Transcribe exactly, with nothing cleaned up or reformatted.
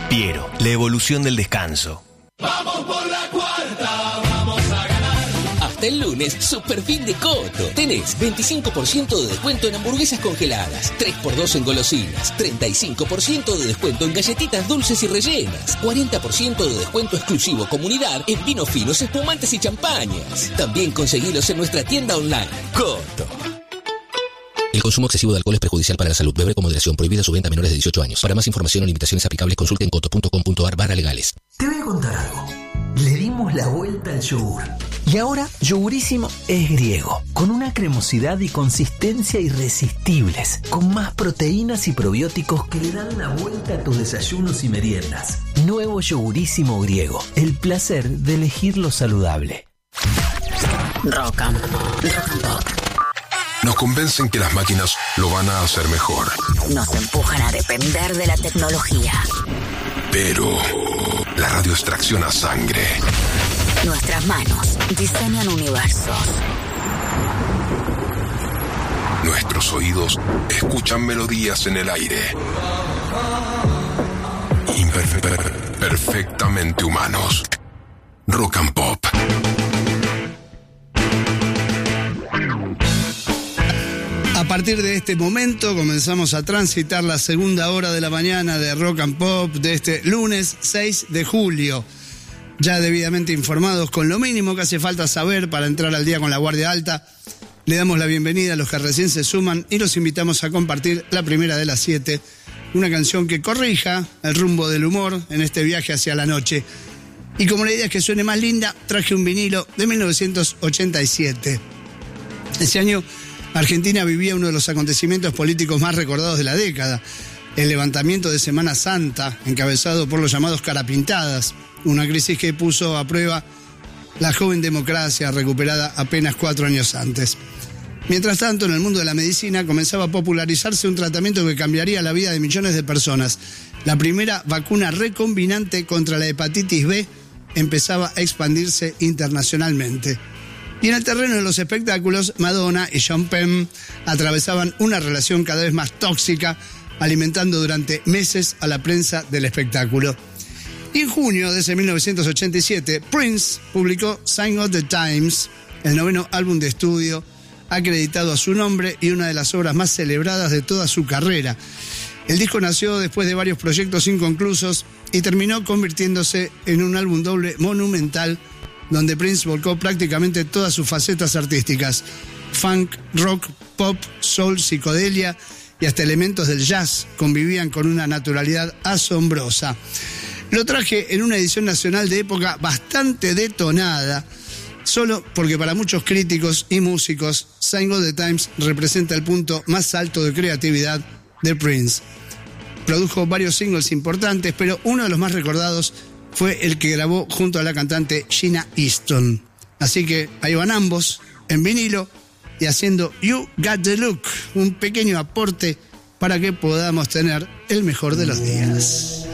Piero, la evolución del descanso. Vamos por la cuarta, vamos a ganar. Hasta el lunes, super fin de Coto. Tenés veinticinco por ciento de descuento en hamburguesas congeladas, tres por dos en golosinas, treinta y cinco por ciento de descuento en galletitas dulces y rellenas, cuarenta por ciento de descuento exclusivo comunidad en vinos finos, espumantes y champañas. También conseguilos en nuestra tienda online. Coto. El consumo excesivo de alcohol es perjudicial para la salud. Beber con moderación. Prohibida su venta a menores de dieciocho años. Para más información o limitaciones aplicables, consulte en coto punto com punto a r barra legales. Te voy a contar algo. Le dimos la vuelta al yogur. Y ahora, Yogurísimo es griego. Con una cremosidad y consistencia irresistibles. Con más proteínas y probióticos que le dan la vuelta a tus desayunos y meriendas. Nuevo Yogurísimo griego. El placer de elegir lo saludable. Rock and Pop. Rock and Pop. Nos convencen que las máquinas lo van a hacer mejor. Nos empujan a depender de la tecnología. Pero la radio extracciona sangre. Nuestras manos diseñan universos. Nuestros oídos escuchan melodías en el aire. Imperfe- perfectamente humanos. Rock and Pop. A partir de este momento comenzamos a transitar la segunda hora de la mañana de Rock and Pop de este lunes seis de julio. Ya debidamente informados con lo mínimo que hace falta saber para entrar al día con la guardia alta, le damos la bienvenida a los que recién se suman y los invitamos a compartir la primera de las siete, una canción que corrija el rumbo del humor en este viaje hacia la noche. Y como la idea es que suene más linda, traje un vinilo de mil novecientos ochenta y siete. Ese año Argentina vivía uno de los acontecimientos políticos más recordados de la década, el levantamiento de Semana Santa, encabezado por los llamados carapintadas, una crisis que puso a prueba la joven democracia recuperada apenas cuatro años antes. Mientras tanto, en el mundo de la medicina comenzaba a popularizarse un tratamiento que cambiaría la vida de millones de personas. La primera vacuna recombinante contra la hepatitis B empezaba a expandirse internacionalmente. Y en el terreno de los espectáculos, Madonna y Sean Penn atravesaban una relación cada vez más tóxica, alimentando durante meses a la prensa del espectáculo. Y en junio de ese mil novecientos ochenta y siete, Prince publicó Sign of the Times, el noveno álbum de estudio acreditado a su nombre y una de las obras más celebradas de toda su carrera. El disco nació después de varios proyectos inconclusos y terminó convirtiéndose en un álbum doble monumental donde Prince volcó prácticamente todas sus facetas artísticas: funk, rock, pop, soul, psicodelia y hasta elementos del jazz convivían con una naturalidad asombrosa. Lo traje en una edición nacional de época bastante detonada, solo porque para muchos críticos y músicos, Sign of the Times representa el punto más alto de creatividad de Prince. Produjo varios singles importantes, pero uno de los más recordados fue el que grabó junto a la cantante Gina Easton. Así que ahí van ambos, en vinilo y haciendo You Got the Look, un pequeño aporte para que podamos tener el mejor de los días.